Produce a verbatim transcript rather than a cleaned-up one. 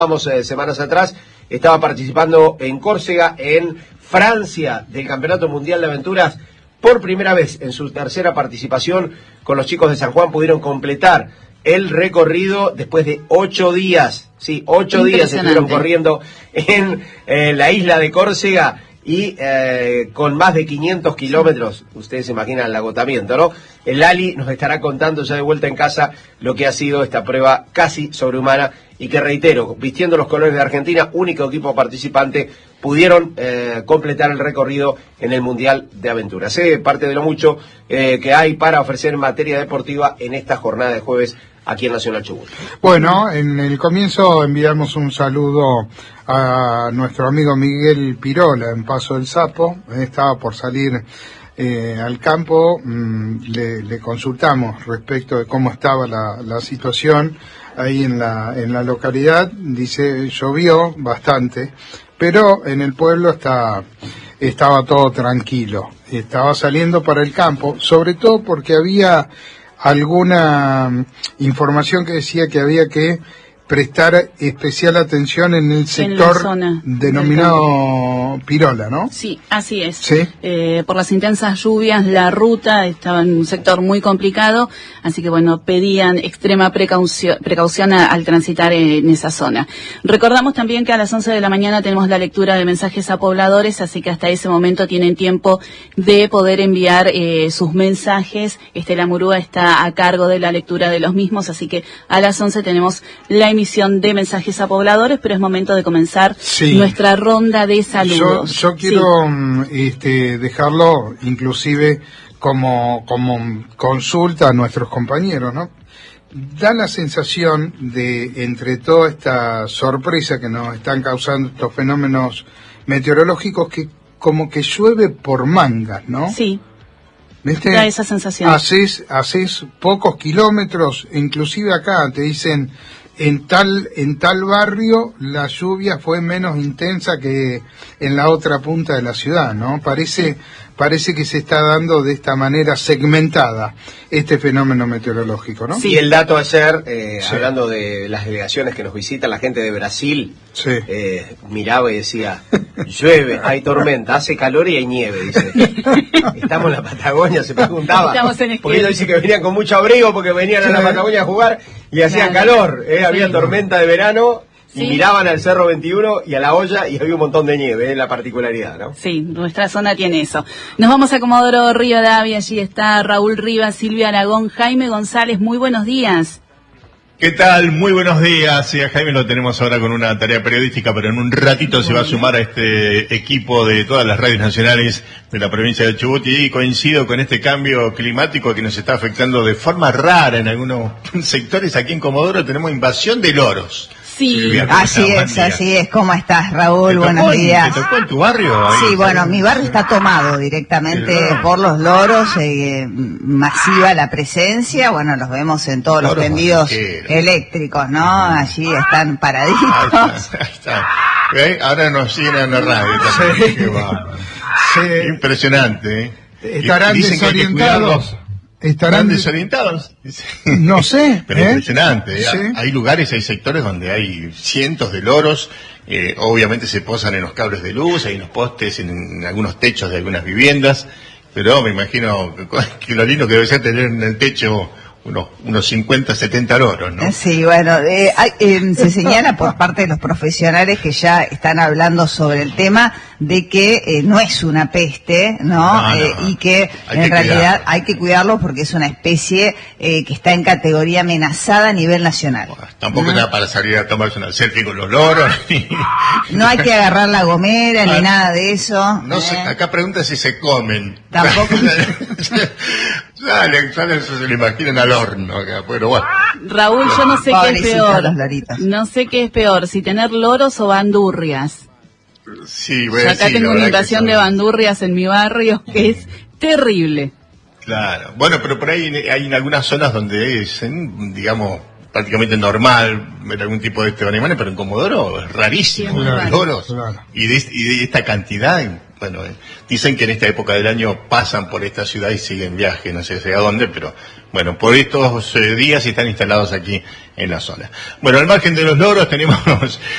Vamos eh, semanas atrás, estaba participando en Córcega, en Francia, del Campeonato Mundial de Aventuras. Por primera vez en su tercera participación con los chicos de San Juan pudieron completar el recorrido después de ocho días. Sí, ocho días estuvieron corriendo en eh, la isla de Córcega y eh, con más de quinientos kilómetros. Ustedes se imaginan el agotamiento, ¿no? El Lali nos estará contando ya de vuelta en casa lo que ha sido esta prueba casi sobrehumana y que, reitero, vistiendo los colores de Argentina, único equipo participante, pudieron eh, completar el recorrido en el Mundial de Aventuras. Es parte de lo mucho eh, que hay para ofrecer en materia deportiva en esta jornada de jueves aquí en Nacional Chubut. Bueno, en el comienzo enviamos un saludo a nuestro amigo Miguel Pirola en Paso del Sapo. Estaba por salir eh, al campo, mm, le, le consultamos respecto de cómo estaba la, la situación ahí en la, en la localidad. Dice, llovió bastante, pero en el pueblo está, estaba todo tranquilo. Estaba saliendo para el campo, sobre todo porque había alguna información que decía que había que prestar especial atención en el sector denominado Pirola, ¿no? Sí, así es. ¿Sí? Eh, por las intensas lluvias, la ruta estaba en un sector muy complicado, así que bueno, pedían extrema precaución, precaución a, al transitar en esa zona. Recordamos también que a las once de la mañana tenemos la lectura de mensajes a pobladores, así que hasta ese momento tienen tiempo de poder enviar eh, sus mensajes. Estela Murúa está a cargo de la lectura de los mismos, así que a las once tenemos la emisión de mensajes a pobladores, pero es momento de comenzar sí. nuestra ronda de saludos. Yo, yo quiero sí. este, dejarlo inclusive como, como consulta a nuestros compañeros, ¿no? Da la sensación de, entre toda esta sorpresa que nos están causando estos fenómenos meteorológicos, que como que llueve por mangas, ¿no? Sí. ¿Viste? Da esa sensación. Haces, haces pocos kilómetros, inclusive acá te dicen, en tal, en tal barrio la lluvia fue menos intensa que en la otra punta de la ciudad, ¿no? Parece, parece que se está dando de esta manera segmentada este fenómeno meteorológico, ¿no? Sí, y el dato ayer, eh, sí. hablando de las delegaciones que nos visitan, la gente de Brasil, sí. eh, miraba y decía, llueve, hay tormenta, hace calor y hay nieve, dice. Estamos en la Patagonia, se preguntaba. Porque ellos dicen que venían con mucho abrigo porque venían sí. a la Patagonia a jugar y hacía claro. calor, eh, había sí. tormenta de verano. Y sí. miraban al Cerro veintiuno y a la olla y había un montón de nieve, es eh, la particularidad, ¿no? Sí, nuestra zona tiene eso. Nos vamos a Comodoro Rivadavia, allí está Raúl Rivas, Silvia Aragón, Jaime González, muy buenos días. ¿Qué tal? Muy buenos días. Sí, a Jaime lo tenemos ahora con una tarea periodística, pero en un ratito muy se va a sumar a este equipo de todas las radios nacionales de la provincia de Chubut, y coincido con este cambio climático que nos está afectando de forma rara en algunos sectores. Aquí en Comodoro tenemos invasión de loros. Sí, así es, así es. ¿Cómo estás, Raúl? Buenos días. ¿Te tocó en tu barrio? Ahí, sí, bueno, mi barrio está tomado directamente por los loros, eh, masiva la presencia, bueno, los vemos en todos los, los tendidos banqueros. eléctricos, ¿no? Allí están paraditos. Ahí está, ahí está. ¿Eh? Ahora nos siguen en la radio. Sí. Qué va. Sí. Impresionante, ¿eh? Estarán desorientados. ¿Estarán desorientados? No sé. Pero ¿eh? impresionante. Sí. Hay lugares, hay sectores donde hay cientos de loros. Eh, obviamente se posan en los cables de luz, hay unos postes en, en algunos techos de algunas viviendas. Pero me imagino que, que lo lindo que debe ser tener en el techo unos, unos cincuenta, setenta loros, ¿no? Sí, bueno, eh, hay, eh, se señala por parte de los profesionales que ya están hablando sobre el tema de que eh, no es una peste, ¿no? no, no eh, y que en que realidad cuidarlo. hay que cuidarlo porque es una especie eh, que está en categoría amenazada a nivel nacional. Bueno, tampoco ¿no? nada para salir a tomarse una selfie con los loros. Ni... No hay que agarrar la gomera ni nada de eso. No eh. sé, acá pregunta si se comen. Tampoco. Sale, sale, se lo imaginan al horno acá, pero bueno. Raúl, yo no sé qué es peor. No sé qué es peor, si tener loros o bandurrias. Sí, voy a yo acá decir, tengo una invasión de bandurrias en mi barrio que es terrible. Claro, bueno, pero por ahí hay en algunas zonas donde es, digamos, prácticamente normal ver algún tipo de este animales, pero en Comodoro es rarísimo, sí, los raro. loros. Claro. Y, de, y de esta cantidad bueno, eh, dicen que en esta época del año pasan por esta ciudad y siguen viaje, no sé a dónde, pero bueno, por estos eh, días están instalados aquí en la zona. Bueno, al margen de los logros tenemos